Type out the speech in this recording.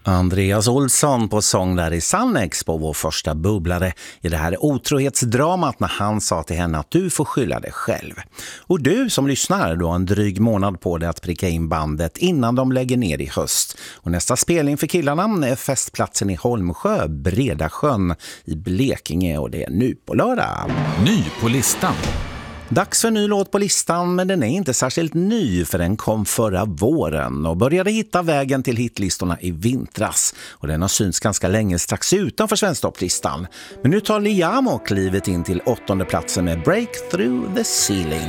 Andreas Olsson på sång där i Sannex på vår första bubblare i det här otrohetsdramat när han sa till henne att du får skylla dig själv. Och du som lyssnar, du har en dryg månad på dig att pricka in bandet innan de lägger ner i höst. Och nästa spelning för killarna är festplatsen i Holmsjö, Bredasjön i Blekinge, och det är nu på lördag. Ny på listan. Dags för en ny låt på listan, men den är inte särskilt ny för den kom förra våren och började hitta vägen till hitlistorna i vintras. Och den har synts ganska länge strax utanför svensktopplistan. Men nu tar Liam klivet in till 8:e platsen med Break Through the Ceiling.